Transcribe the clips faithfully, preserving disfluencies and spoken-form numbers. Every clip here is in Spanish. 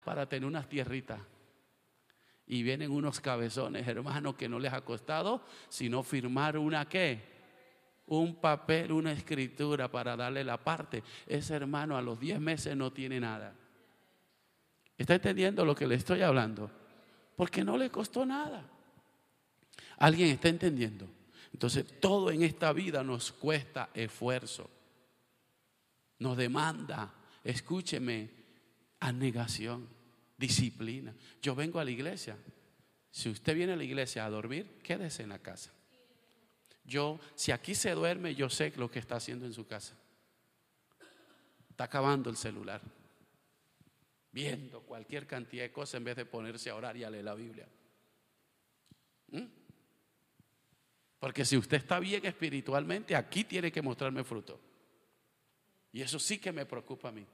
para tener unas tierritas. Y vienen unos cabezones, hermanos, que no les ha costado sino firmar una ¿qué? Un papel, una escritura para darle la parte. Ese hermano a los diez meses no tiene nada. ¿Está entendiendo lo que le estoy hablando? Porque no le costó nada. ¿Alguien está entendiendo? Entonces todo en esta vida nos cuesta esfuerzo. Nos demanda, escúcheme, abnegación, disciplina. Yo vengo a la iglesia. Si usted viene a la iglesia a dormir, quédese en la casa. Yo, si aquí se duerme, yo sé lo que está haciendo en su casa. Está acabando el celular, viendo cualquier cantidad de cosas en vez de ponerse a orar y a leer la Biblia. ¿Mm? Porque si usted está bien espiritualmente, aquí tiene que mostrarme fruto. Y eso sí que me preocupa a mí.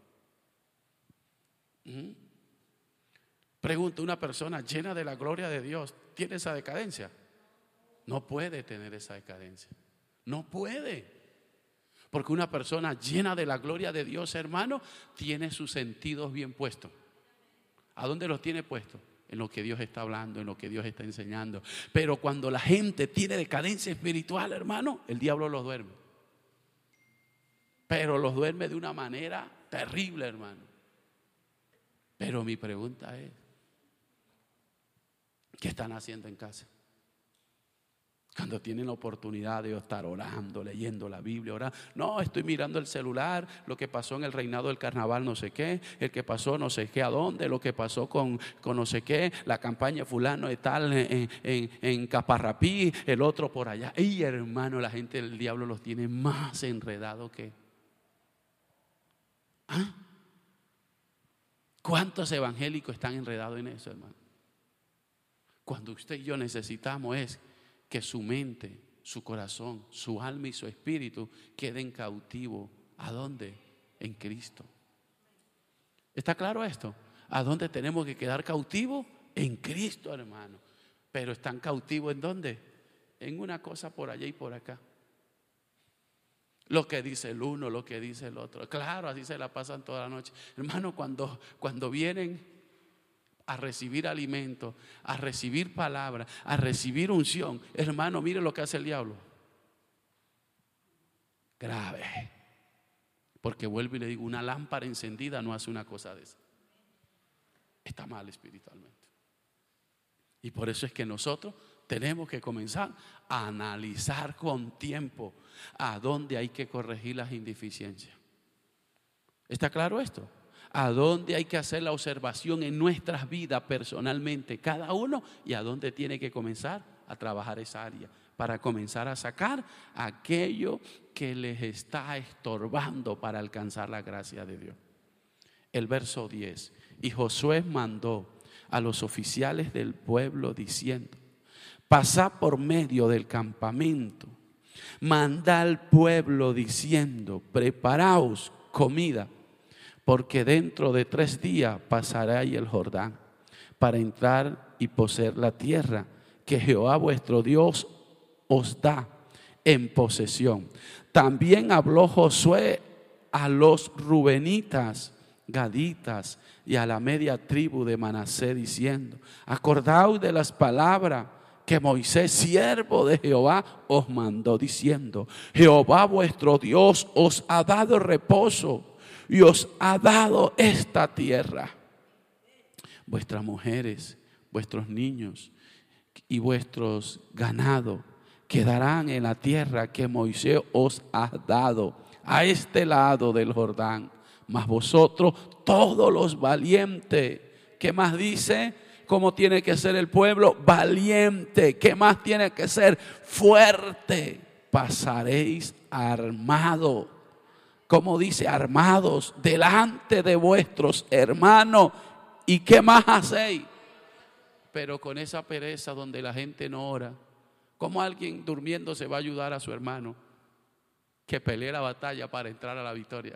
¿Mm? Pregunto, ¿una persona llena de la gloria de Dios tiene esa decadencia? No puede tener esa decadencia. No puede. Porque una persona llena de la gloria de Dios, hermano, tiene sus sentidos bien puestos. ¿A dónde los tiene puestos? En lo que Dios está hablando, en lo que Dios está enseñando. Pero cuando la gente tiene decadencia espiritual, hermano, el diablo los duerme. Pero los duerme de una manera terrible, hermano. Pero mi pregunta es, ¿qué están haciendo en casa? Cuando tienen la oportunidad de estar orando, leyendo la Biblia, orando. No, estoy mirando el celular, lo que pasó en el reinado del carnaval, no sé qué, el que pasó no sé qué a dónde, lo que pasó con, con no sé qué, la campaña fulano de tal en, en, en Caparrapí, el otro por allá. Y hermano, la gente del diablo los tiene más enredados que... ¿Ah? ¿Cuántos evangélicos están enredados en eso, hermano? Cuando usted y yo necesitamos es que su mente, su corazón, su alma y su espíritu queden cautivos. ¿A dónde? En Cristo. ¿Está claro esto? ¿A dónde tenemos que quedar cautivos? En Cristo, hermano. Pero ¿están cautivos en dónde? En una cosa por allá y por acá. Lo que dice el uno, lo que dice el otro. Claro, así se la pasan toda la noche. Hermano, cuando, cuando vienen a recibir alimento, a recibir palabra, a recibir unción, hermano, mire lo que hace el diablo. Grave. Porque vuelvo y le digo, una lámpara encendida no hace una cosa de esa. Está mal espiritualmente. Y por eso es que nosotros tenemos que comenzar a analizar con tiempo a dónde hay que corregir las ineficiencias. ¿Está claro esto? A dónde hay que hacer la observación en nuestras vidas personalmente, cada uno, y a dónde tiene que comenzar a trabajar esa área para comenzar a sacar aquello que les está estorbando para alcanzar la gracia de Dios. El verso diez: y Josué mandó a los oficiales del pueblo diciendo: pasad por medio del campamento, mandad al pueblo diciendo: preparaos comida, porque dentro de tres días pasaréis el Jordán para entrar y poseer la tierra que Jehová vuestro Dios os da en posesión. También habló Josué a los rubenitas, gaditas y a la media tribu de Manasés diciendo: acordaos de las palabras que Moisés, siervo de Jehová, os mandó diciendo: Jehová vuestro Dios os ha dado reposo y os ha dado esta tierra. Vuestras mujeres, vuestros niños y vuestros ganados quedarán en la tierra que Moisés os ha dado a este lado del Jordán. Mas vosotros, todos los valientes, ¿qué más dice? ¿Cómo tiene que ser el pueblo? Valiente. ¿Qué más tiene que ser? Fuerte. Pasaréis armados. Como dice, armados delante de vuestros hermanos. ¿Y qué más hacéis? Pero con esa pereza donde la gente no ora. ¿Cómo alguien durmiendo se va a ayudar a su hermano que pelee la batalla para entrar a la victoria?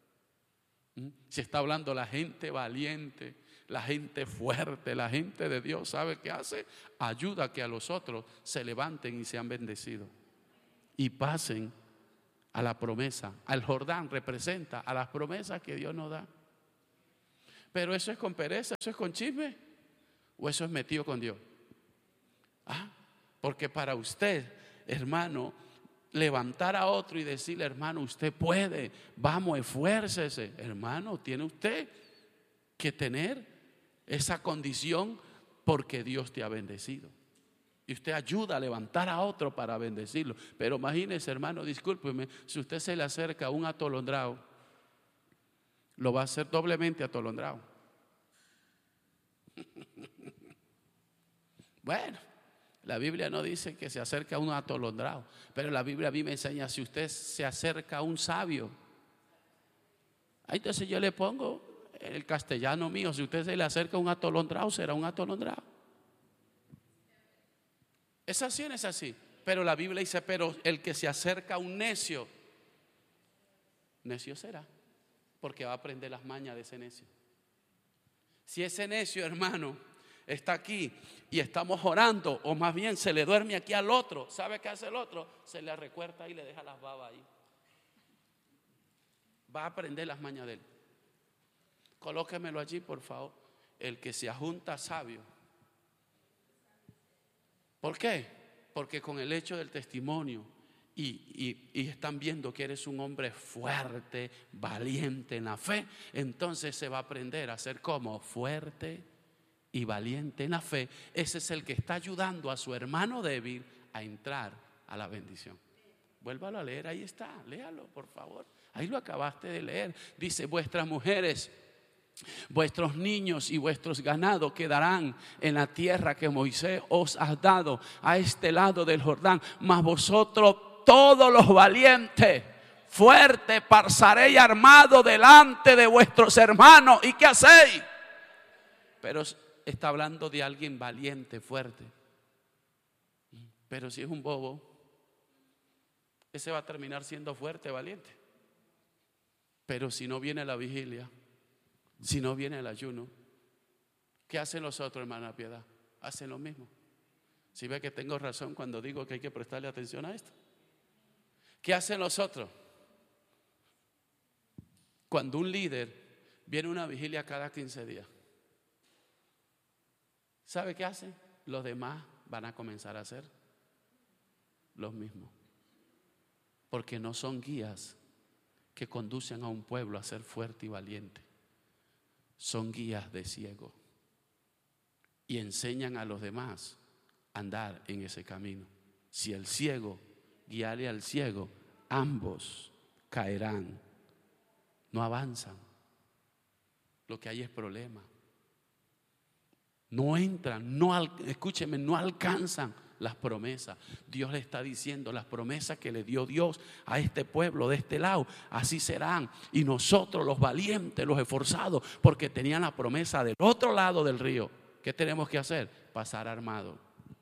¿Mm? Se está hablando la gente valiente, la gente fuerte, la gente de Dios. ¿Sabe qué hace? Ayuda a que a los otros se levanten y sean bendecidos y pasen a la promesa. Al Jordán representa a las promesas que Dios nos da. Pero eso es con pereza, eso es con chisme, o eso es metido con Dios. Ah, porque para usted, hermano, levantar a otro y decirle, hermano, usted puede, vamos, esfuércese, hermano, tiene usted que tener esa condición porque Dios te ha bendecido. Y usted ayuda a levantar a otro para bendecirlo. Pero imagínese, hermano, discúlpeme, si usted se le acerca a un atolondrado, lo va a hacer doblemente atolondrado. Bueno, la Biblia no dice que se acerca a un atolondrado, pero la Biblia a mí me enseña, si usted se acerca a un sabio, entonces yo le pongo el castellano mío, si usted se le acerca a un atolondrado, será un atolondrado. Es así o no es así. Pero la Biblia dice, pero el que se acerca a un necio, necio será, porque va a aprender las mañas de ese necio. Si ese necio, hermano, está aquí y estamos orando, o más bien se le duerme aquí al otro, ¿sabe qué hace el otro? Se le recuerda y le deja las babas ahí. Va a aprender las mañas de él. Colóquemelo allí, por favor. El que se ajunta sabio. ¿Por qué? Porque con el hecho del testimonio y, y, y están viendo que eres un hombre fuerte, valiente en la fe, entonces se va a aprender a ser como fuerte y valiente en la fe. Ese es el que está ayudando a su hermano débil a entrar a la bendición. Vuélvalo a leer, ahí está, léalo por favor. Ahí lo acabaste de leer. Dice, vuestras mujeres, vuestros niños y vuestros ganados quedarán en la tierra que Moisés os ha dado a este lado del Jordán, mas vosotros todos los valientes, fuertes, pasaréis armados delante de vuestros hermanos. ¿Y qué hacéis? Pero está hablando de alguien valiente, fuerte. Pero si es un bobo, ese va a terminar siendo fuerte, valiente. Pero si no viene la vigilia, si no viene el ayuno, ¿qué hacen los otros, hermana Piedad? Hacen lo mismo. Si ve que tengo razón cuando digo que hay que prestarle atención a esto. ¿Qué hacen los otros? Cuando un líder viene a una vigilia cada quince días, ¿sabe qué hacen? Los demás van a comenzar a hacer los mismos. Porque no son guías que conducen a un pueblo a ser fuerte y valiente. Son guías de ciego y enseñan a los demás a andar en ese camino. Si el ciego guiare al ciego, ambos caerán, no avanzan. Lo que hay es problema. No entran, no, escúcheme, no alcanzan las promesas. Dios le está diciendo, las promesas que le dio Dios a este pueblo de este lado, así serán. Y nosotros los valientes, los esforzados, porque tenían la promesa del otro lado del río, ¿qué tenemos que hacer? Pasar armado.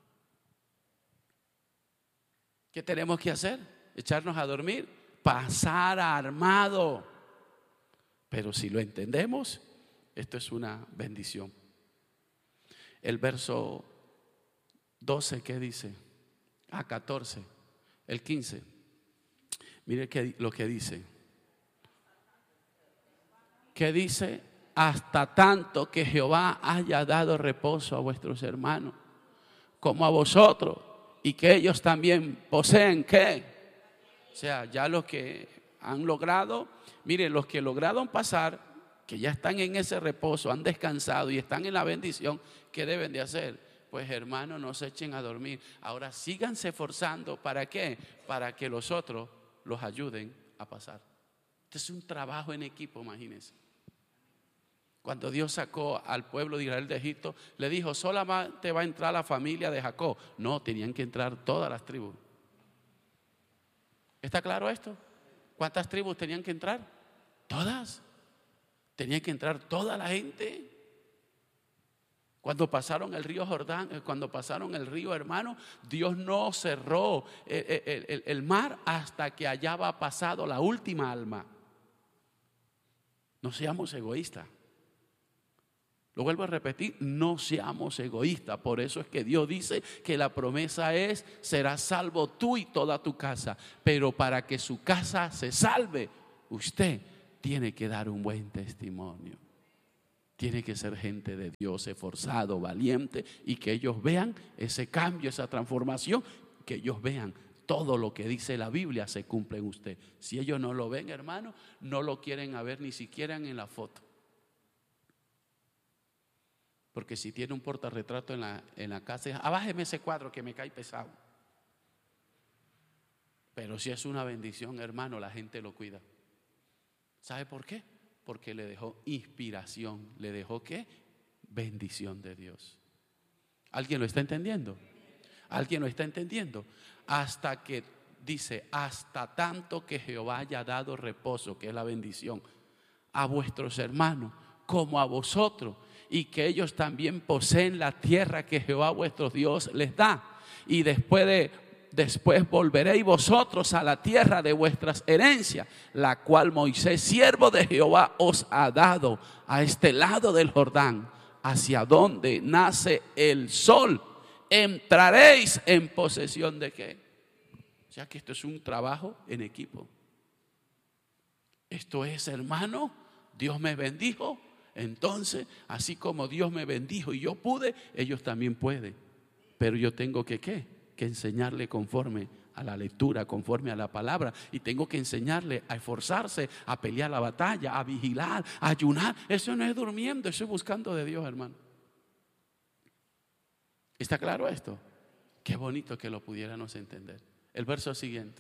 ¿Qué tenemos que hacer? ¿Echarnos a dormir? Pasar armado. Pero si lo entendemos, esto es una bendición. El verso doce, ¿qué dice? A catorce, el quince. Mire que, lo que dice. ¿Qué dice? Hasta tanto que Jehová haya dado reposo a vuestros hermanos, como a vosotros, y que ellos también poseen, ¿qué? O sea, ya los que han logrado, miren, los que lograron pasar, que ya están en ese reposo, han descansado y están en la bendición, ¿qué deben de hacer? Pues hermanos, no se echen a dormir. Ahora síganse esforzando. ¿Para qué? Para que los otros los ayuden a pasar. Este es un trabajo en equipo, imagínense. Cuando Dios sacó al pueblo de Israel de Egipto, le dijo, solamente va a entrar la familia de Jacob. No, tenían que entrar todas las tribus. ¿Está claro esto? ¿Cuántas tribus tenían que entrar? Todas. Tenía que entrar toda la gente. Cuando pasaron el río Jordán, cuando pasaron el río, hermano, Dios no cerró el, el, el, el mar hasta que allá va pasado la última alma. No seamos egoístas. Lo vuelvo a repetir, no seamos egoístas. Por eso es que Dios dice que la promesa es, serás salvo tú y toda tu casa. Pero para que su casa se salve, usted tiene que dar un buen testimonio. Tiene que ser gente de Dios, esforzado, valiente, y que ellos vean ese cambio, esa transformación, que ellos vean todo lo que dice la Biblia se cumple en usted. Si ellos no lo ven, hermano, no lo quieren a ver ni siquiera en la foto. Porque si tiene un portarretrato en la, en la casa, abájeme ese cuadro que me cae pesado. Pero si es una bendición, hermano, la gente lo cuida. ¿Sabe por qué? Porque le dejó inspiración, le dejó ¿qué? Bendición de Dios. ¿Alguien lo está entendiendo? ¿Alguien lo está entendiendo? Hasta que dice, hasta tanto que Jehová haya dado reposo, que es la bendición, a vuestros hermanos como a vosotros, y que ellos también poseen la tierra que Jehová vuestro Dios les da. Y después de Después volveréis vosotros a la tierra de vuestras herencias, la cual Moisés, siervo de Jehová, os ha dado a este lado del Jordán, hacia donde nace el sol. Entraréis en posesión de ¿qué? O sea que esto es un trabajo en equipo. Esto es, hermano, Dios me bendijo. Entonces, así como Dios me bendijo y yo pude, ellos también pueden. Pero yo tengo que ¿qué? que enseñarle conforme a la lectura, conforme a la palabra, y tengo que enseñarle a esforzarse, a pelear la batalla, a vigilar, a ayunar. Eso no es durmiendo, eso es buscando de Dios, hermano. ¿Está claro esto? Qué bonito que lo pudiéramos entender. El verso siguiente.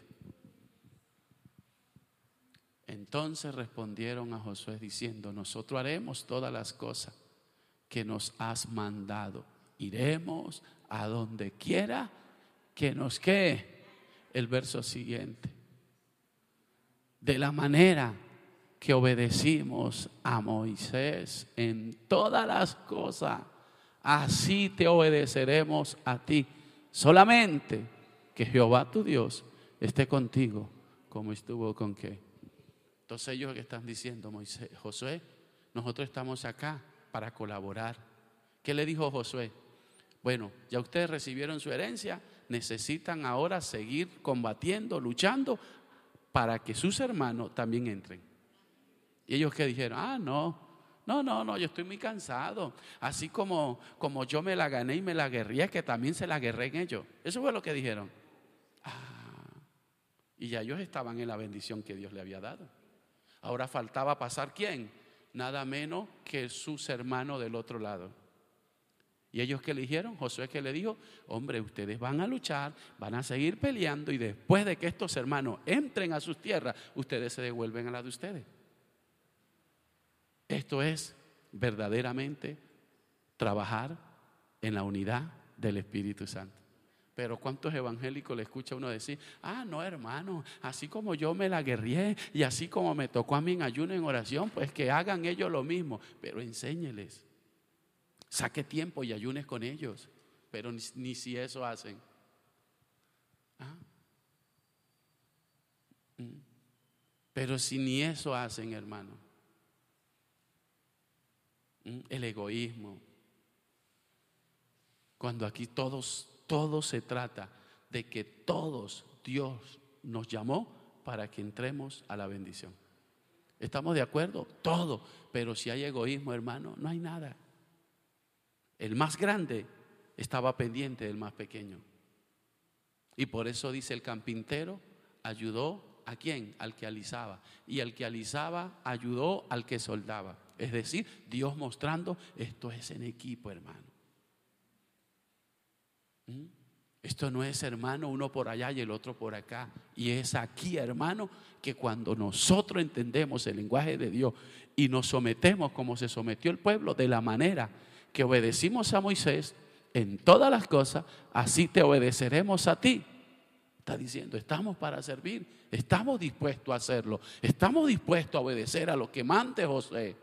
Entonces respondieron a Josué diciendo, nosotros haremos todas las cosas que nos has mandado, iremos a donde quiera que nos quede. El verso siguiente. De la manera que obedecimos a Moisés en todas las cosas, así te obedeceremos a ti. Solamente que Jehová tu Dios esté contigo como estuvo con qué. Entonces ellos que están diciendo, Moisés, Josué, nosotros estamos acá para colaborar. ¿Qué le dijo Josué? Bueno, ya ustedes recibieron su herencia, necesitan ahora seguir combatiendo, luchando para que sus hermanos también entren. Y ellos que dijeron, ah, no, no, no, no, yo estoy muy cansado. Así como, como yo me la gané y me la guerré, que también se la guerré en ellos. Eso fue lo que dijeron. Ah, y ya ellos estaban en la bendición que Dios le había dado. Ahora faltaba pasar ¿quién? Nada menos que sus hermanos del otro lado. ¿Y ellos qué le dijeron? Josué que le dijo, hombre, ustedes van a luchar, van a seguir peleando, y después de que estos hermanos entren a sus tierras, ustedes se devuelven a la de ustedes. Esto es verdaderamente trabajar en la unidad del Espíritu Santo. Pero ¿cuántos evangélicos le escucha uno decir, ah, no, hermano, así como yo me la guerrié y así como me tocó a mí en ayuno, en oración, pues que hagan ellos lo mismo? Pero enséñeles. Saque tiempo y ayunes con ellos. Pero ni, ni si eso hacen. ¿Ah? Pero si ni eso hacen, hermano. El egoísmo. Cuando aquí todos, todo se trata de que todos Dios nos llamó para que entremos a la bendición. ¿Estamos de acuerdo? Todo. Pero si hay egoísmo, hermano, no hay nada. El más grande estaba pendiente del más pequeño. Y por eso dice el carpintero, ayudó ¿a quién? Al que alisaba. Y el que alisaba ayudó al que soldaba. Es decir, Dios mostrando, esto es en equipo, hermano. ¿Mm? Esto no es, hermano, uno por allá y el otro por acá. Y es aquí, hermano, que cuando nosotros entendemos el lenguaje de Dios y nos sometemos como se sometió el pueblo, de la manera que obedecimos a Moisés en todas las cosas, así te obedeceremos a ti. Está diciendo, estamos para servir, estamos dispuestos a hacerlo, estamos dispuestos a obedecer a lo que mande Josué.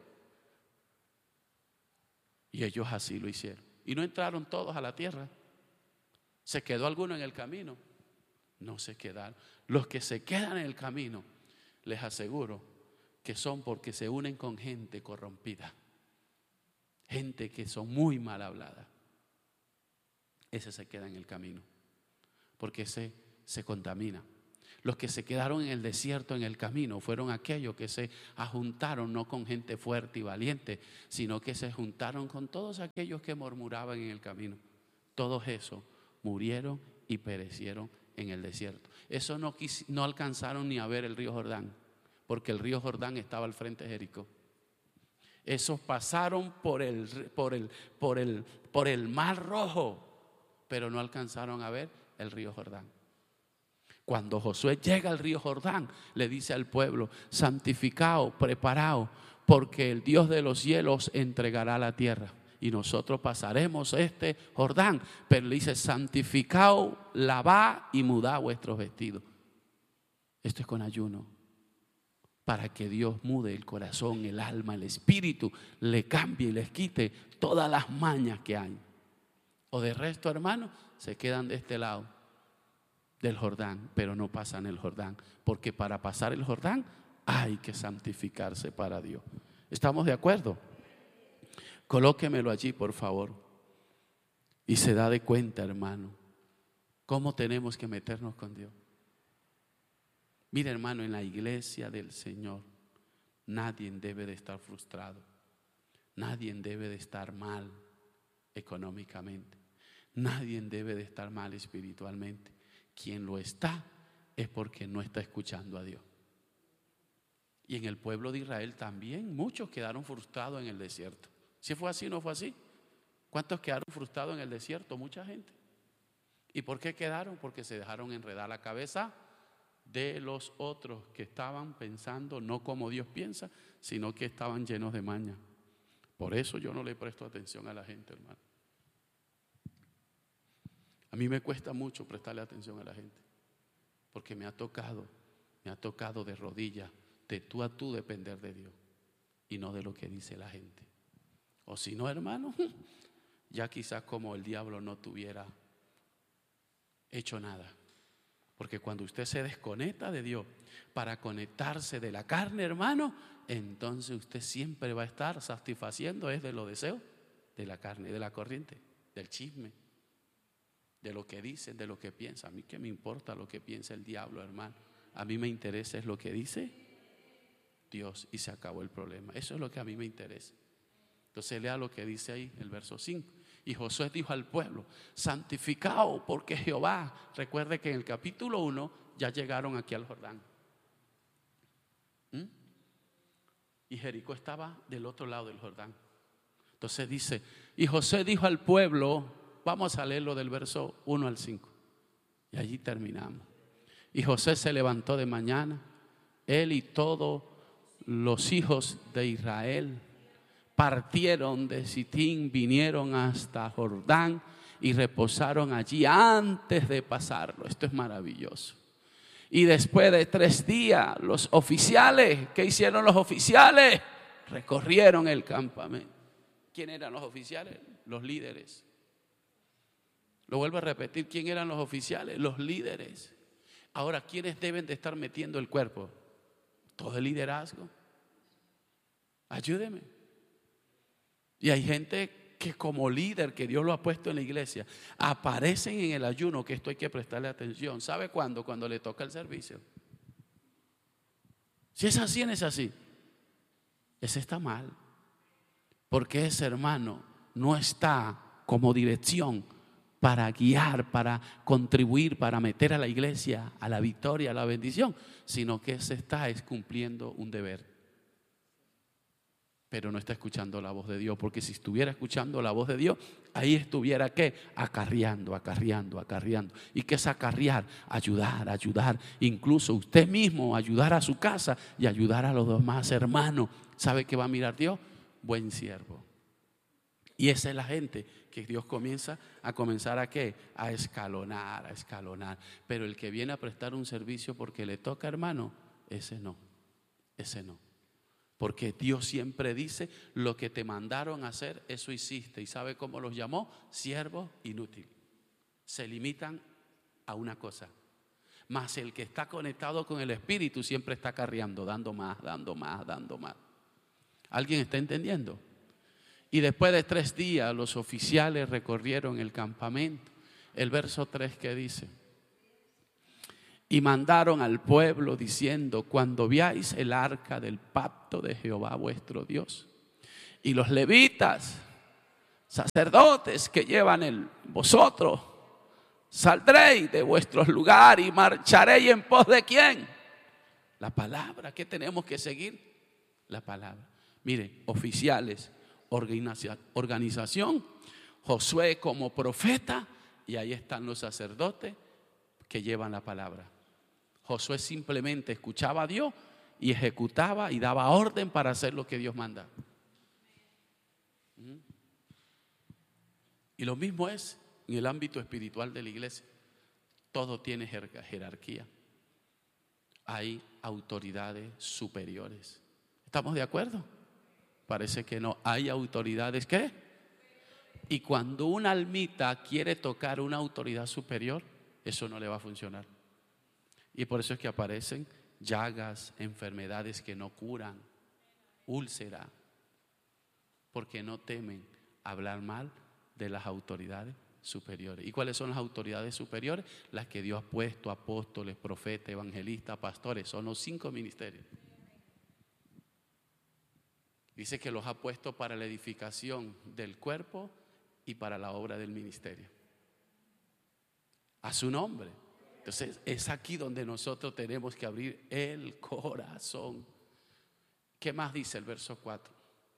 Y ellos así lo hicieron. Y no entraron todos a la tierra. ¿Se quedó alguno en el camino? No se quedaron. Los que se quedan en el camino, les aseguro que son porque se unen con gente corrompida. Gente que son muy mal habladas. Ese se queda en el camino, porque ese se contamina. Los que se quedaron en el desierto, en el camino, fueron aquellos que se ajuntaron no con gente fuerte y valiente, sino que se juntaron con todos aquellos que murmuraban en el camino. Todos esos murieron y perecieron en el desierto. Esos no, quis, no alcanzaron ni a ver el río Jordán, porque el río Jordán estaba al frente de Jericó. Esos pasaron por el, por el, por el, por el Mar Rojo, pero no alcanzaron a ver el río Jordán. Cuando Josué llega al río Jordán, le dice al pueblo: santificaos, preparaos, porque el Dios de los cielos entregará la tierra y nosotros pasaremos este Jordán. Pero le dice: santificaos, lavad y mudad vuestros vestidos. Esto es con ayuno, para que Dios mude el corazón, el alma, el espíritu, le cambie y les quite todas las mañas que hay. O de resto, hermanos, se quedan de este lado del Jordán, pero no pasan el Jordán, porque para pasar el Jordán hay que santificarse para Dios. ¿Estamos de acuerdo? Colóquemelo allí, por favor. Y se da de cuenta, hermano, cómo tenemos que meternos con Dios. Mira, hermano, en la iglesia del Señor nadie debe de estar frustrado, nadie debe de estar mal económicamente, nadie debe de estar mal espiritualmente. Quien lo está es porque no está escuchando a Dios. Y en el pueblo de Israel también muchos quedaron frustrados en el desierto. ¿Si fue así o no fue así? ¿Cuántos quedaron frustrados en el desierto? Mucha gente. ¿Y por qué quedaron? Porque se dejaron enredar la cabeza de los otros que estaban pensando no como Dios piensa, sino que estaban llenos de maña. Por eso yo no le presto atención a la gente, hermano. A mí me cuesta mucho prestarle atención a la gente, porque me ha tocado, me ha tocado de rodillas, de tú a tú depender de Dios y no de lo que dice la gente. O si no, hermano, ya quizás como el diablo no tuviera hecho nada. Porque cuando usted se desconecta de Dios para conectarse de la carne, hermano, entonces usted siempre va a estar satisfaciendo es de los deseos de la carne, de la corriente, del chisme, de lo que dicen, de lo que piensa. A mí qué me importa lo que piensa el diablo, hermano. A mí me interesa es lo que dice Dios y se acabó el problema. Eso es lo que a mí me interesa. Entonces lea lo que dice ahí el verso cinco. Y Josué dijo al pueblo: santificaos, porque Jehová. Recuerde que en el capítulo uno ya llegaron aquí al Jordán. ¿Mm? Y Jericó estaba del otro lado del Jordán. Entonces dice: y Josué dijo al pueblo. Vamos a leerlo del verso uno al cinco. Y allí terminamos. Y José se levantó de mañana, él y todos los hijos de Israel partieron de Sitín, vinieron hasta Jordán y reposaron allí antes de pasarlo. Esto es maravilloso. Y después de tres días, los oficiales, ¿qué hicieron los oficiales? Recorrieron el campamento. ¿Quién eran los oficiales? Los líderes. Lo vuelvo a repetir, ¿quién eran los oficiales? Los líderes. Ahora, ¿quiénes deben de estar metiendo el cuerpo? Todo el liderazgo. Ayúdeme. Y hay gente que como líder que Dios lo ha puesto en la iglesia, aparecen en el ayuno, que esto hay que prestarle atención. ¿Sabe cuándo? Cuando le toca el servicio. Si es así, no es así. Ese está mal. Porque ese hermano no está como dirección para guiar, para contribuir, para meter a la iglesia a la victoria, a la bendición, sino que se está es cumpliendo un deber. Pero no está escuchando la voz de Dios, porque si estuviera escuchando la voz de Dios, ahí estuviera ¿qué? Acarreando, acarreando, acarreando. ¿Y qué es acarrear? Ayudar, ayudar, incluso usted mismo, ayudar a su casa y ayudar a los demás hermanos. ¿Sabe qué va a mirar Dios? Buen siervo. Y esa es la gente que Dios comienza a comenzar a ¿qué? A escalonar, a escalonar. Pero el que viene a prestar un servicio porque le toca, hermano, ese no, ese no. Porque Dios siempre dice: lo que te mandaron a hacer, eso hiciste. ¿Y sabe cómo los llamó? Siervo inútil. Se limitan a una cosa. Mas el que está conectado con el Espíritu siempre está carreando, dando más, dando más, dando más. ¿Alguien está entendiendo? Y después de tres días los oficiales recorrieron el campamento. El verso tres que dice: Y mandaron al pueblo diciendo: cuando veáis el arca del pacto de Jehová vuestro Dios, y los levitas, sacerdotes que llevan el vosotros, saldréis de vuestros lugares y marcharéis en pos de ¿quién? La palabra. ¿Qué tenemos que seguir? La palabra. Mire, oficiales, organización, Josué como profeta, y ahí están los sacerdotes que llevan la palabra. Josué simplemente escuchaba a Dios y ejecutaba y daba orden para hacer lo que Dios manda. Y lo mismo es en el ámbito espiritual de la iglesia. Todo tiene jerarquía. Hay autoridades superiores. ¿Estamos de acuerdo? Parece que no. Hay autoridades ¿qué? Y cuando una almita quiere tocar una autoridad superior, eso no le va a funcionar. Y por eso es que aparecen llagas, enfermedades que no curan, úlcera, porque no temen hablar mal de las autoridades superiores. ¿Y cuáles son las autoridades superiores? Las que Dios ha puesto: apóstoles, profetas, evangelistas, pastores. Son los cinco ministerios. Dice que los ha puesto para la edificación del cuerpo y para la obra del ministerio. A su nombre. Entonces es aquí donde nosotros tenemos que abrir el corazón. ¿Qué más dice el verso cuatro?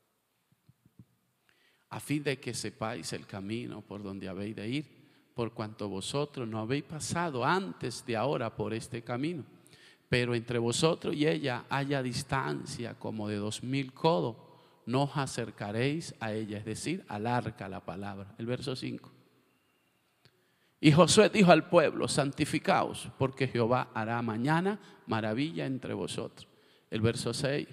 A fin de que sepáis el camino por donde habéis de ir, por cuanto vosotros no habéis pasado antes de ahora por este camino. Pero entre vosotros y ella haya distancia como de dos mil codos, no os acercaréis a ella, es decir, al arca, la palabra. El verso cinco. Y Josué dijo al pueblo: santificaos, porque Jehová hará mañana maravilla entre vosotros. El verso seis.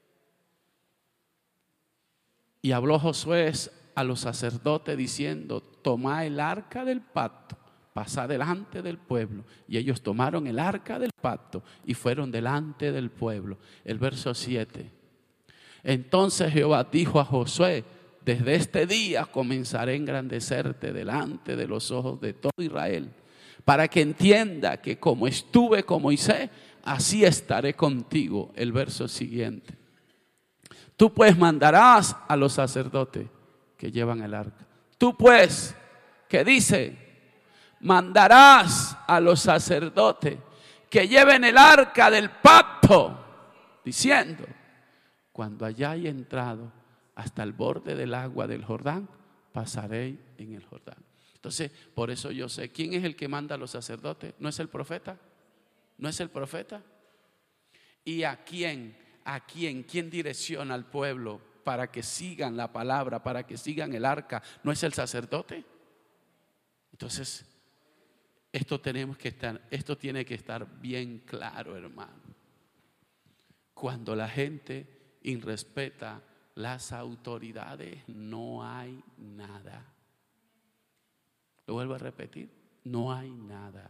Y habló Josué a los sacerdotes diciendo: tomad el arca del pacto, pasad delante del pueblo. Y ellos tomaron el arca del pacto y fueron delante del pueblo. El verso siete. Entonces Jehová dijo a Josué: desde este día comenzaré a engrandecerte delante de los ojos de todo Israel, para que entienda que como estuve con Moisés, así estaré contigo. El verso siguiente. Tú pues mandarás a los sacerdotes que llevan el arca. Tú pues, ¿qué dice? Mandarás a los sacerdotes que lleven el arca del pacto, diciendo: cuando hayáis entrado hasta el borde del agua del Jordán, pasaréis en el Jordán. Entonces, por eso yo sé, ¿quién es el que manda a los sacerdotes? ¿No es el profeta? ¿No es el profeta? ¿Y a quién? ¿A quién? ¿Quién direcciona al pueblo para que sigan la palabra, para que sigan el arca? ¿No es el sacerdote? Entonces, esto tenemos que estar, esto tiene que estar bien claro, hermano. Cuando la gente irrespeta las autoridades, no hay nada. Lo vuelvo a repetir, no hay nada.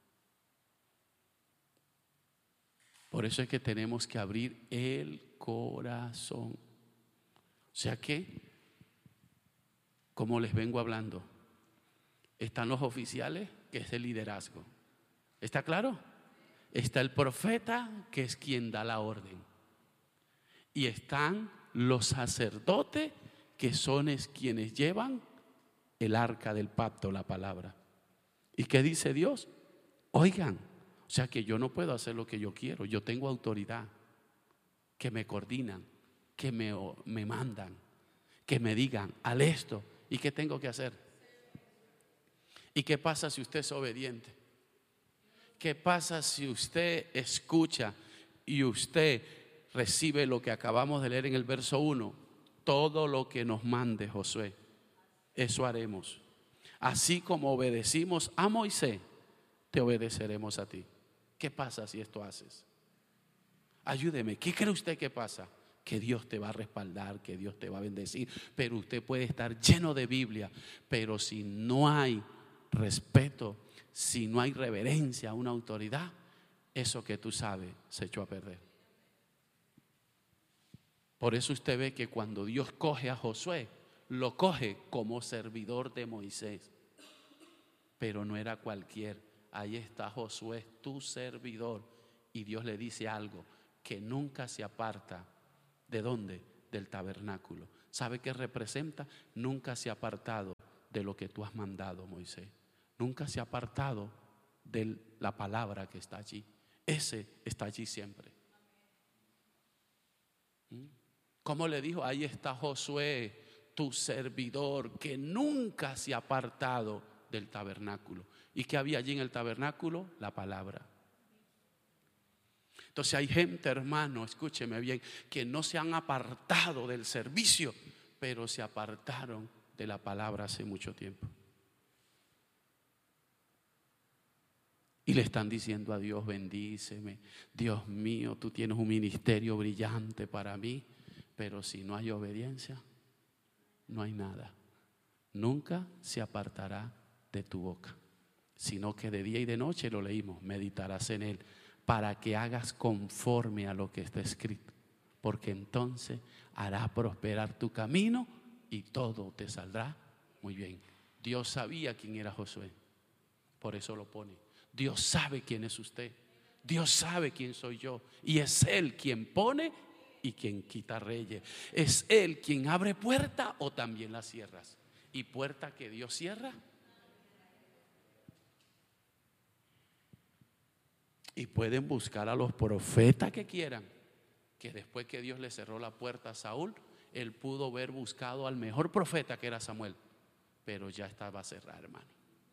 Por eso es que tenemos que abrir el corazón. O sea que, como les vengo hablando, están los oficiales, que es el liderazgo. ¿Está claro? Está el profeta, que es quien da la orden. Y están los sacerdotes, que son es quienes llevan el arca del pacto, la palabra. ¿Y qué dice Dios? Oigan, o sea que yo no puedo hacer lo que yo quiero. Yo tengo autoridad, que me coordinan, que me, me mandan, que me digan, haz esto. ¿Y qué tengo que hacer? ¿Y qué pasa si usted es obediente? ¿Qué pasa si usted escucha y usted recibe lo que acabamos de leer en el verso uno? Todo lo que nos mande Josué, eso haremos. Así como obedecimos a Moisés, te obedeceremos a ti. ¿Qué pasa si esto haces? Ayúdeme, ¿qué cree usted que pasa? Que Dios te va a respaldar, que Dios te va a bendecir. Pero usted puede estar lleno de Biblia, pero si no hay respeto, si no hay reverencia a una autoridad, eso que tú sabes se echó a perder. Por eso usted ve que cuando Dios coge a Josué, lo coge como servidor de Moisés. Pero no era cualquier ahí está Josué, tu servidor. Y Dios le dice algo, que nunca se aparta. ¿De dónde? Del tabernáculo. ¿Sabe qué representa? Nunca se ha apartado de lo que tú has mandado, Moisés. Nunca se ha apartado de la palabra que está allí. Ese está allí siempre. ¿Mm? ¿Cómo le dijo? Ahí está Josué, tu servidor, que nunca se ha apartado del tabernáculo. ¿Y qué había allí en el tabernáculo? La palabra. Entonces hay gente, hermano, escúcheme bien, que no se han apartado del servicio, pero se apartaron de la palabra hace mucho tiempo. Y le están diciendo a Dios, bendíceme, Dios mío, tú tienes un ministerio brillante para mí, pero si no hay obediencia, no hay nada. Nunca se apartará de tu boca, sino que de día y de noche, lo leímos, meditarás en él, para que hagas conforme a lo que está escrito, porque entonces hará prosperar tu camino y todo te saldrá muy bien. Dios sabía quién era Josué, por eso lo pone. Dios sabe quién es usted, Dios sabe quién soy yo, y es Él quien pone y quien quita reyes. Es Él quien abre puerta o también las cierras. Y puerta que Dios cierra, y pueden buscar a los profetas que quieran, que después que Dios le cerró la puerta a Saúl, él pudo haber buscado al mejor profeta, que era Samuel, pero ya estaba cerrada, hermano.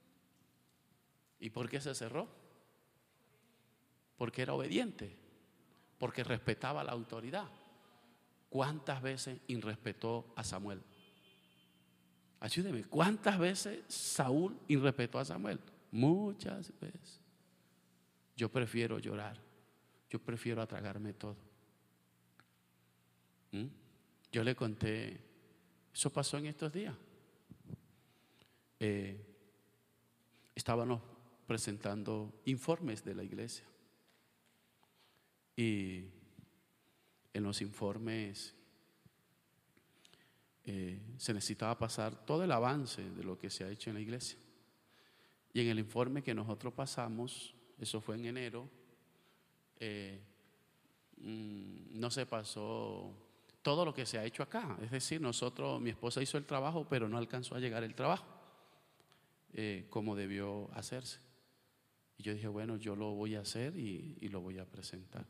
¿Y por qué se cerró? Porque era obediente, porque respetaba la autoridad. ¿Cuántas veces irrespetó a Samuel? Ayúdeme, ¿cuántas veces Saúl irrespetó a Samuel? Muchas veces. Yo prefiero llorar, yo prefiero atragarme todo. ¿Mm? Yo le conté, eso pasó en estos días. Eh, estábamos presentando informes de la iglesia, y en los informes eh, se necesitaba pasar todo el avance de lo que se ha hecho en la iglesia. Y en el informe que nosotros pasamos, eso fue en enero, eh, mmm, no se pasó todo lo que se ha hecho acá. Es decir, nosotros, mi esposa hizo el trabajo, pero no alcanzó a llegar el trabajo eh, como debió hacerse. Y yo dije, bueno, yo lo voy a hacer y, y lo voy a presentar.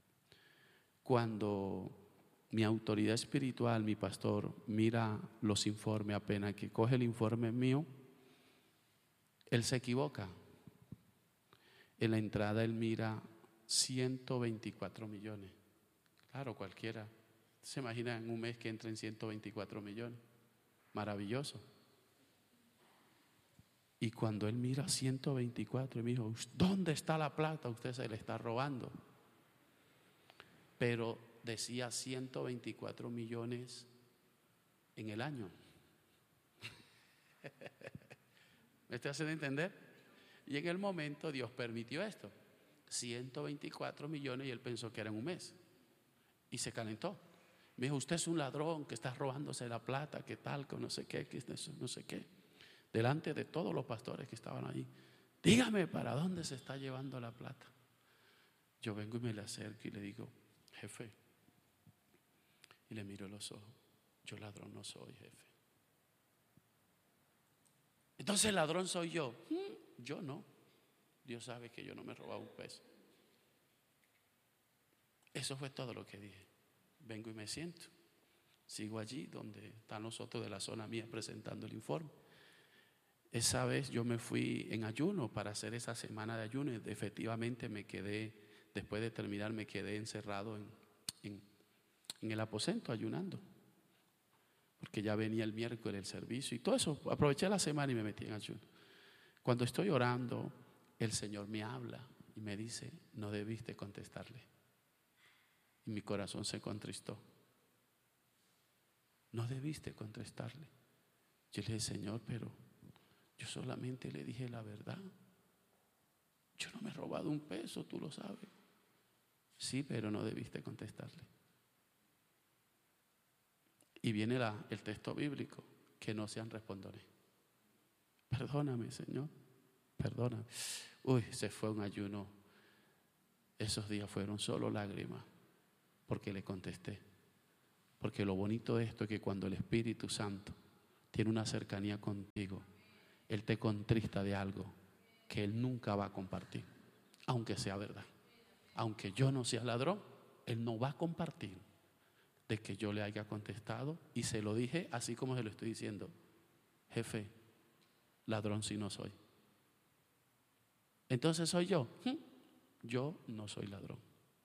Cuando mi autoridad espiritual, mi pastor, mira los informes, apenas que coge el informe mío, él se equivoca. En la entrada él mira ciento veinticuatro millones. Claro, cualquiera se imagina en un mes que entren ciento veinticuatro millones. Maravilloso. Y cuando él mira ciento veinticuatro, y me dijo, ¿dónde está la plata? Usted se le está robando. Pero decía ciento veinticuatro millones en el año. ¿Me estoy haciendo entender? Y en el momento Dios permitió esto, ciento veinticuatro millones, y él pensó que era en un mes y se calentó. Me dijo, usted es un ladrón que está robándose la plata, que tal, que no sé qué, que no sé qué, delante de todos los pastores que estaban allí. Dígame, ¿para dónde se está llevando la plata? Yo vengo y me le acerco y le digo, jefe, y le miro los ojos, yo ladrón no soy, jefe. Entonces el ladrón soy yo. Yo no. Dios sabe que yo no me he robado un peso. Eso fue todo lo que dije. Vengo y me siento. Sigo allí donde están los otros de la zona mía presentando el informe. Esa vez yo me fui en ayuno para hacer esa semana de ayuno, y efectivamente me quedé, después de terminar me quedé encerrado en, en, en el aposento ayunando, porque ya venía el miércoles el servicio y todo eso. Aproveché la semana y me metí en ayuno. Cuando estoy orando, el Señor me habla y me dice, no debiste contestarle. Y mi corazón se contristó. No debiste contestarle. Yo le dije, Señor, pero yo solamente le dije la verdad. Yo no me he robado un peso, tú lo sabes. Sí, pero no debiste contestarle. Y viene la, el texto bíblico, que no sean respondones. Perdóname, Señor, perdona. Uy, se fue un ayuno. Esos días fueron solo lágrimas, porque le contesté. Porque lo bonito de esto es que cuando el Espíritu Santo tiene una cercanía contigo, Él te contrista de algo que Él nunca va a compartir, aunque sea verdad. Aunque yo no sea ladrón, Él no va a compartir de que yo le haya contestado, y se lo dije así como se lo estoy diciendo: jefe, ladrón si no soy. Entonces soy yo. Yo no soy ladrón.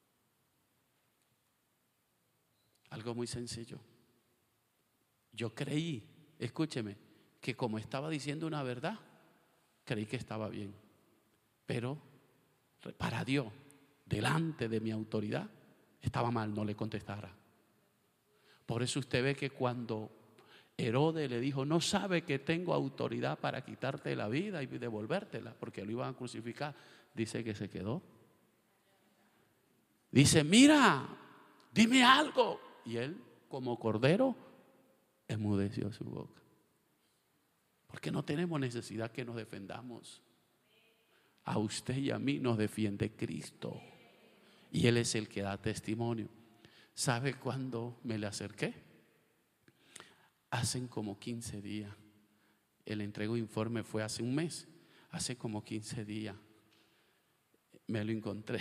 Algo muy sencillo. Yo creí, escúcheme, que como estaba diciendo una verdad, creí que estaba bien. Pero para Dios, delante de mi autoridad, estaba mal, no le contestara. Por eso usted ve que cuando Herodes le dijo: no sabe que tengo autoridad para quitarte la vida y devolvértela, porque lo iban a crucificar, dice que se quedó. Dice: mira, dime algo. Y él, como cordero, enmudeció su boca. Porque no tenemos necesidad que nos defendamos. A usted y a mí nos defiende Cristo, y Él es el que da testimonio. ¿Sabe cuándo me le acerqué? Hacen como quince días. El entrego de informe fue hace un mes. Hace como quince días me lo encontré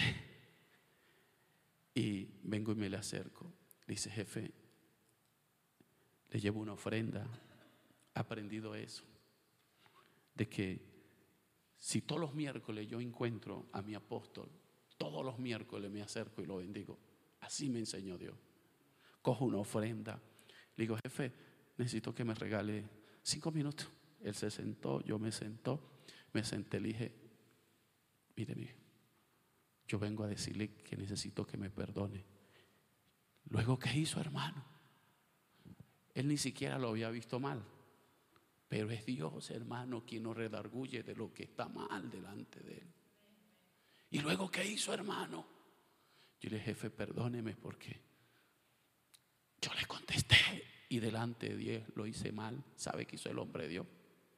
y vengo y me le acerco. Dice: jefe, le llevo una ofrenda. He aprendido eso, de que si todos los miércoles yo encuentro a mi apóstol, todos los miércoles me acerco y lo bendigo. Así me enseñó Dios. Cojo una ofrenda. Le digo: jefe, necesito que me regale cinco minutos. Él se sentó, yo me sentó, me senté, le dije: mire, mire, yo vengo a decirle que necesito que me perdone. Luego, ¿qué hizo, hermano? Él ni siquiera lo había visto mal. Pero es Dios, hermano, quien nos redarguye de lo que está mal delante de Él. Y luego, ¿qué hizo, hermano? Yo le dije: jefe, perdóneme, porque yo le contesté y delante de Dios lo hice mal. ¿Sabe qué hizo el hombre de Dios?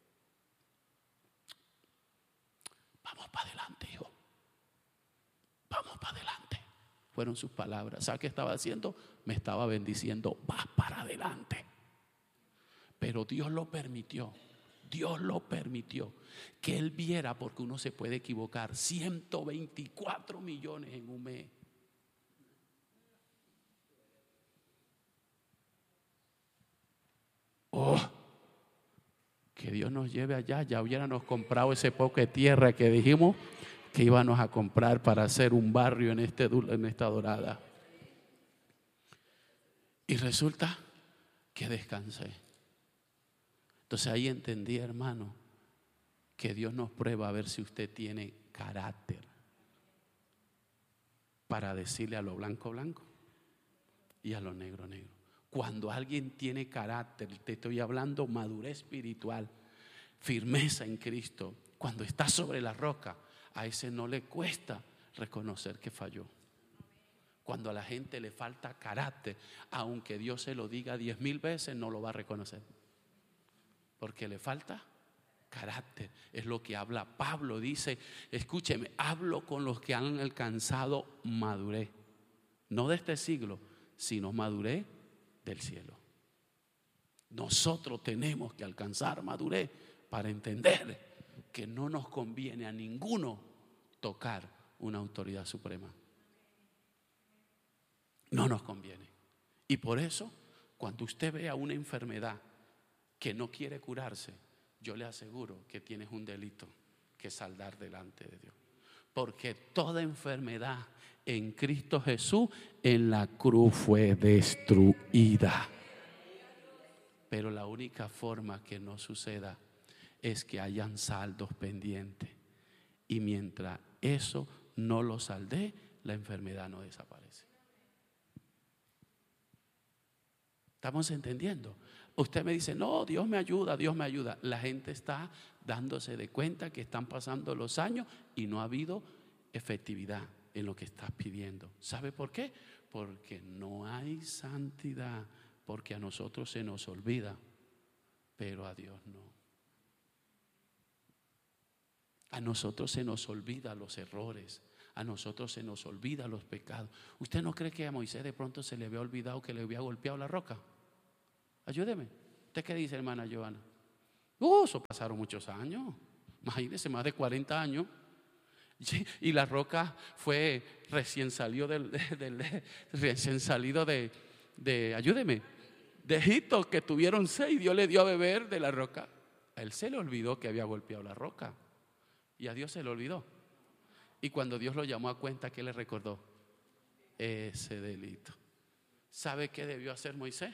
Vamos para adelante, hijo. Vamos para adelante. Fueron sus palabras. ¿Sabe qué estaba haciendo? Me estaba bendiciendo. Vas para adelante. Pero Dios lo permitió. Dios lo permitió. Que Él viera, porque uno se puede equivocar. ciento veinticuatro millones en un mes. Oh, que Dios nos lleve allá. Ya hubiéramos comprado ese poco de tierra que dijimos que íbamos a comprar para hacer un barrio en, este, en esta Dorada. Y resulta que descansé. Entonces ahí entendí, hermano, que Dios nos prueba a ver si usted tiene carácter para decirle a lo blanco blanco y a lo negro negro. Cuando alguien tiene carácter, te estoy hablando madurez espiritual, firmeza en Cristo, cuando está sobre la roca, a ese no le cuesta reconocer que falló. Cuando a la gente le falta carácter, aunque Dios se lo diga diez mil veces, no lo va a reconocer, porque le falta carácter. Es lo que habla Pablo. Dice: escúcheme, hablo con los que han alcanzado madurez, no de este siglo, sino madurez del cielo. Nosotros tenemos que alcanzar madurez para entender que no nos conviene a ninguno tocar una autoridad suprema. No nos conviene. Y por eso, cuando usted vea una enfermedad que no quiere curarse, yo le aseguro que tienes un delito que saldar delante de Dios. Porque toda enfermedad en Cristo Jesús en la cruz fue destruida. Pero la única forma que no suceda es que hayan saldos pendientes. Y mientras eso no lo saldé, la enfermedad no desaparece. ¿Estamos entendiendo? Usted me dice: no, Dios me ayuda, Dios me ayuda. La gente está dándose de cuenta que están pasando los años y no ha habido efectividad en lo que estás pidiendo. ¿Sabe por qué? Porque no hay santidad, porque a nosotros se nos olvida, pero a Dios no. A nosotros se nos olvida los errores, a nosotros se nos olvida los pecados. ¿Usted no cree que a Moisés de pronto se le había olvidado que le había golpeado la roca? Ayúdeme. ¿Usted qué dice, hermana Joana? Uh, eso pasaron muchos años. Imagínese, más de cuarenta años. Y la roca fue recién salió del, del recién salido de, de, ayúdeme, de Egipto, que tuvieron sed y Dios le dio a beber de la roca. A él se le olvidó que había golpeado la roca y a Dios se le olvidó. Y cuando Dios lo llamó a cuenta, ¿qué le recordó? Ese delito. ¿Sabe qué debió hacer Moisés?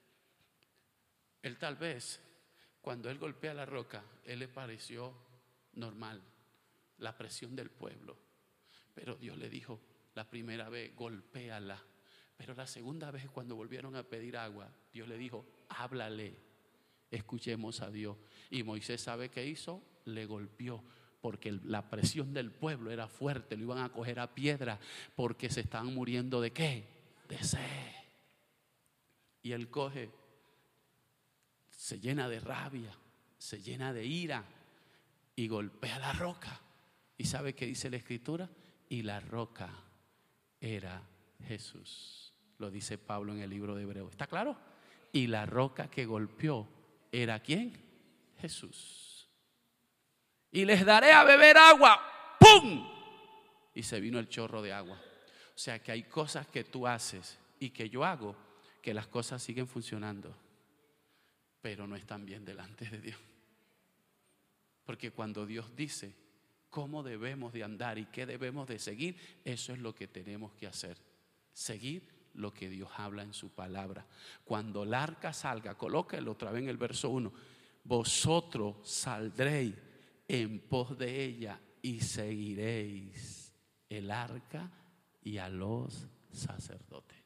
Él tal vez, cuando él golpea la roca, él le pareció normal la presión del pueblo, pero Dios le dijo la primera vez, golpéala. Pero la segunda vez, cuando volvieron a pedir agua, Dios le dijo, háblale, escuchemos a Dios. Y Moisés, ¿sabe qué hizo? Le golpeó, porque la presión del pueblo era fuerte, lo iban a coger a piedra, porque se estaban muriendo ¿de qué? De sed. Y él coge, se llena de rabia, se llena de ira y golpea la roca. ¿Y sabe qué dice la Escritura? Y la roca era Jesús. Lo dice Pablo en el libro de Hebreos. ¿Está claro? Y la roca que golpeó era ¿quién? Jesús. Y les daré a beber agua. ¡Pum! Y se vino el chorro de agua. O sea que hay cosas que tú haces y que yo hago, que las cosas siguen funcionando, pero no están bien delante de Dios. Porque cuando Dios dice cómo debemos de andar y qué debemos de seguir, eso es lo que tenemos que hacer. Seguir lo que Dios habla en su palabra. Cuando el arca salga, colóquelo otra vez en el verso uno. Vosotros saldréis en pos de ella y seguiréis el arca y a los sacerdotes.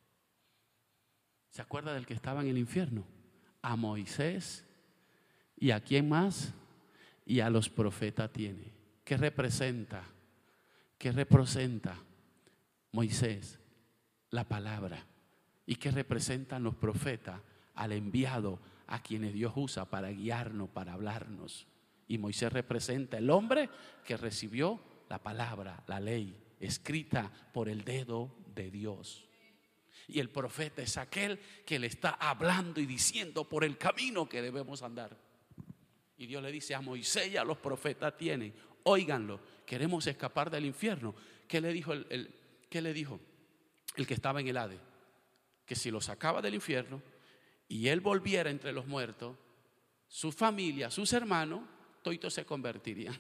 ¿Se acuerda del que estaba en el infierno? A Moisés y a quién más, y a los profetas tiene. ¿Qué representa? ¿Qué representa Moisés? La palabra. ¿Y qué representan los profetas? Al enviado, a quienes Dios usa para guiarnos, para hablarnos. Y Moisés representa el hombre que recibió la palabra, la ley, escrita por el dedo de Dios. Y el profeta es aquel que le está hablando y diciendo por el camino que debemos andar. Y Dios le dice a Moisés y a los profetas tienen, óiganlo, queremos escapar del infierno. ¿Qué le dijo el, el, ¿qué le dijo el que estaba en el Hades? Que si lo sacaba del infierno y él volviera entre los muertos, su familia, sus hermanos, todos se convertirían.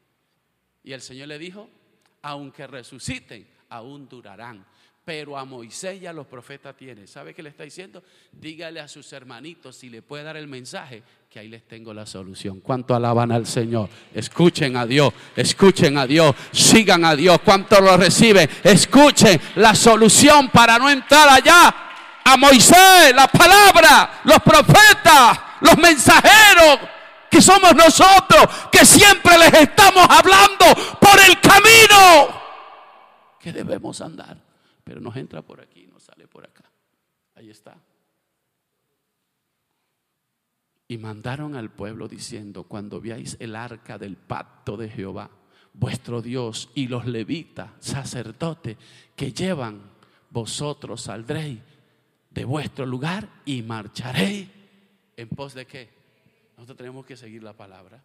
Y el Señor le dijo, aunque resuciten, aún durarán. Pero a Moisés y a los profetas tiene. ¿Sabe qué le está diciendo? Dígale a sus hermanitos, si le puede dar el mensaje, que ahí les tengo la solución. ¿Cuánto alaban al Señor? Escuchen a Dios, escuchen a Dios, sigan a Dios. ¿Cuánto lo reciben? Escuchen la solución para no entrar allá. A Moisés, la palabra, los profetas, los mensajeros, que somos nosotros, que siempre les estamos hablando por el camino que debemos andar. Pero nos entra por aquí, nos sale por acá. Ahí está. Y mandaron al pueblo diciendo, cuando veáis el arca del pacto de Jehová, vuestro Dios, y los levitas, sacerdotes, que llevan, vosotros saldréis de vuestro lugar y marcharéis. ¿En pos de qué? Nosotros tenemos que seguir la palabra.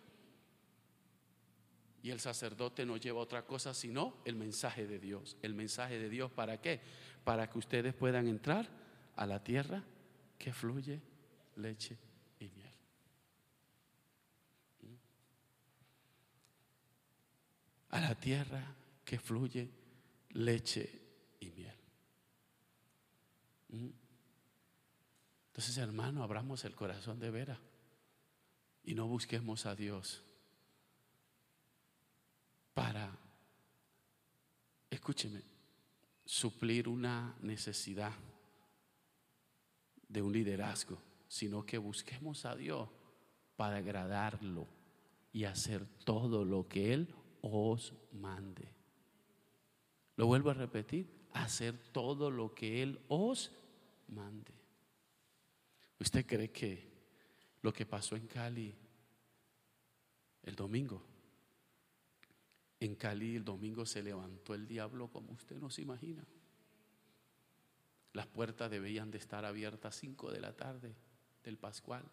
Y el sacerdote no lleva otra cosa sino el mensaje de Dios. ¿El mensaje de Dios para qué? Para que ustedes puedan entrar a la tierra que fluye leche y miel. A la tierra que fluye leche y miel. Entonces, hermano, abramos el corazón de veras y no busquemos a Dios para, escúcheme, suplir una necesidad de un liderazgo, sino que busquemos a Dios para agradarlo y hacer todo lo que Él os mande. Lo vuelvo a repetir, hacer todo lo que Él os mande. ¿Usted cree que lo que pasó en Cali el domingo En Cali el domingo se levantó el diablo como usted no se imagina. Las puertas debían de estar abiertas a cinco de la tarde del Pascual.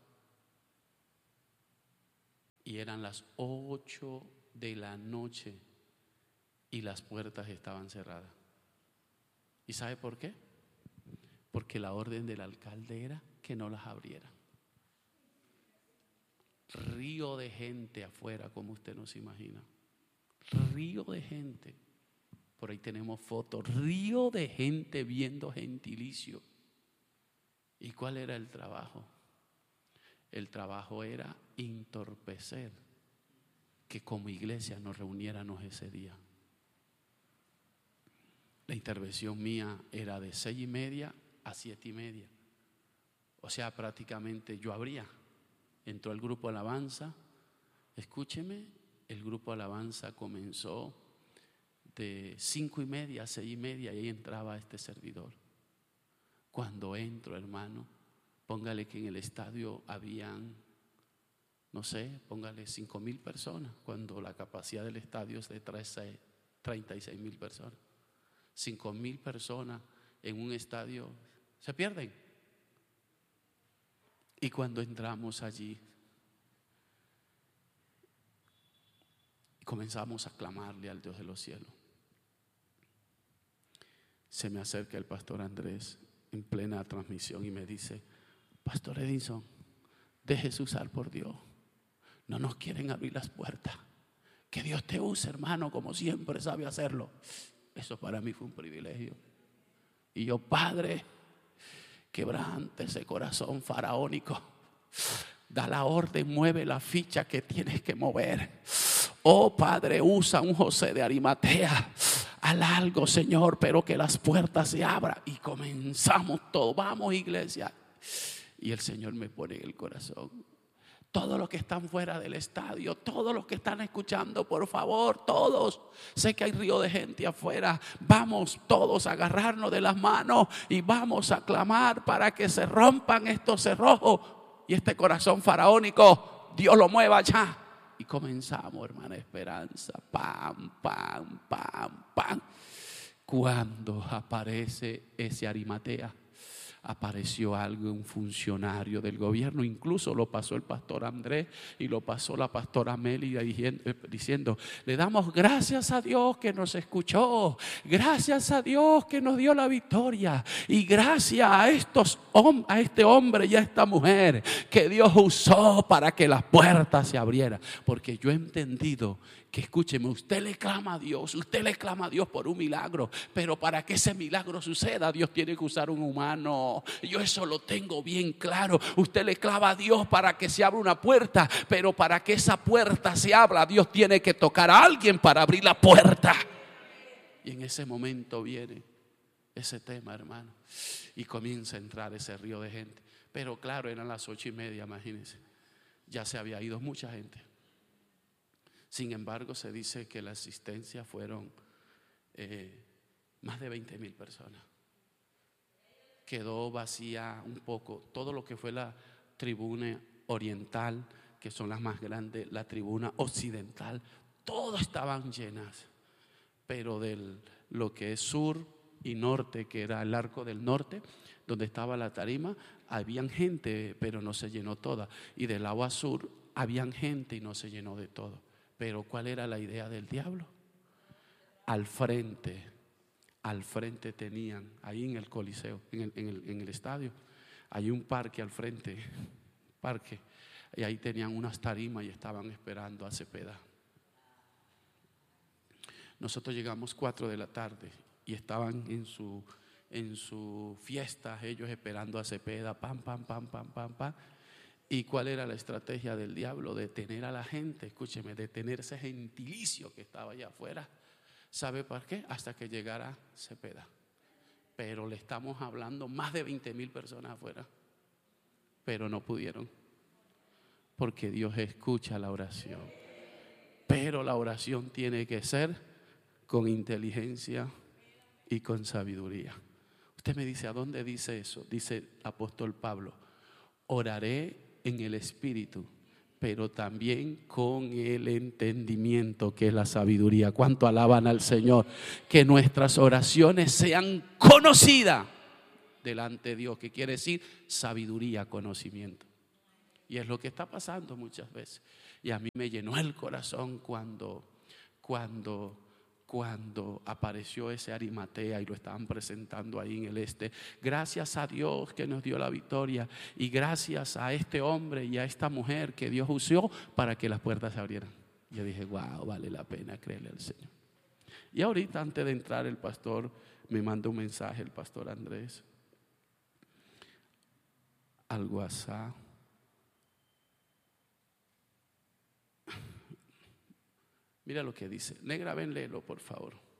Y eran las ocho de la noche y las puertas estaban cerradas. ¿Y sabe por qué? Porque la orden del alcalde era que no las abriera. Río de gente afuera como usted no se imagina. Río de gente. Por ahí tenemos fotos. Río de gente viendo gentilicio. ¿Y cuál era el trabajo? El trabajo era entorpecer que como iglesia nos reuniéramos ese día. La intervención mía era de seis y media a siete y media. O sea, prácticamente yo abría. Entró el grupo alabanza. Escúcheme, el grupo alabanza comenzó de cinco y media a seis y media y ahí entraba este servidor. Cuando entro, hermano, póngale que en el estadio habían, no sé, póngale cinco mil personas, cuando la capacidad del estadio es de treinta y seis mil personas. Cinco mil personas en un estadio se pierden. Y cuando entramos allí, comenzamos a clamarle al Dios de los cielos. Se me acerca el pastor Andrés en plena transmisión y me dice: Pastor Edinson, déjese usar por Dios. No nos quieren abrir las puertas. Que Dios te use, hermano, como siempre sabe hacerlo. Eso para mí fue un privilegio. Y yo, Padre, quebrante ese corazón faraónico. Da la orden, mueve la ficha que tienes que mover. Oh Padre, usa un José de Arimatea. Haz algo, Señor, pero que las puertas se abran. Y comenzamos todo. Vamos, iglesia. Y el Señor me pone en el corazón: todos los que están fuera del estadio, todos los que están escuchando, por favor, todos. Sé que hay río de gente afuera. Vamos todos a agarrarnos de las manos y vamos a clamar para que se rompan estos cerrojos y este corazón faraónico, Dios lo mueva ya. Y comenzamos, hermana Esperanza. Pam, pam, pam, pam. Cuando aparece ese Arimatea, apareció algo, un funcionario del gobierno, incluso lo pasó el pastor Andrés y lo pasó la pastora Amelia diciendo: le damos gracias a Dios que nos escuchó, gracias a Dios que nos dio la victoria y gracias a estos a este hombre y a esta mujer que Dios usó para que las puertas se abrieran. Porque yo he entendido que, escúcheme, usted le clama a Dios, usted le clama a Dios por un milagro, pero para que ese milagro suceda, Dios tiene que usar un humano. Yo eso lo tengo bien claro. Usted le clama a Dios para que se abra una puerta, pero para que esa puerta se abra, Dios tiene que tocar a alguien para abrir la puerta. Y en ese momento viene ese tema, hermano, y comienza a entrar ese río de gente. Pero claro, eran las ocho y media, imagínense, ya se había ido mucha gente. Sin embargo, se dice que la asistencia fueron eh, más de veinte mil personas. Quedó vacía un poco todo lo que fue la tribuna oriental, que son las más grandes, la tribuna occidental, todas estaban llenas. Pero de lo que es sur y norte, que era el arco del norte, donde estaba la tarima, habían gente, pero no se llenó toda. Y del lado sur habían gente y no se llenó de todo. Pero ¿cuál era la idea del diablo? Al frente, al frente tenían, ahí en el Coliseo, en el, en el, en el estadio, hay un parque al frente, parque, y ahí tenían unas tarimas y estaban esperando a Cepeda. Nosotros llegamos cuatro de la tarde y estaban en su, en su fiesta, ellos esperando a Cepeda, pam, pam, pam, pam, pam, pam. ¿Y cuál era la estrategia del diablo? Detener a la gente, escúcheme, detener ese gentilicio que estaba allá afuera. ¿Sabe por qué? Hasta que llegara Cepeda. Pero le estamos hablando más de veinte mil personas afuera. Pero no pudieron. Porque Dios escucha la oración. Pero la oración tiene que ser con inteligencia y con sabiduría. Usted me dice, ¿a dónde dice eso? Dice el apóstol Pablo: oraré en el Espíritu, pero también con el entendimiento, que es la sabiduría. ¿Cuánto alaban al Señor? Que nuestras oraciones sean conocidas delante de Dios, que quiere decir sabiduría, conocimiento. Y es lo que está pasando muchas veces. Y a mí me llenó el corazón cuando, cuando, cuando apareció ese Arimatea y lo estaban presentando ahí en el este. Gracias a Dios que nos dio la victoria, y gracias a este hombre y a esta mujer que Dios usó para que las puertas se abrieran. Yo dije, wow, vale la pena creerle al Señor. Y ahorita, antes de entrar, el pastor me manda un mensaje, el pastor Andrés, al WhatsApp. Mira lo que dice. Negra, ven, léelo, por favor.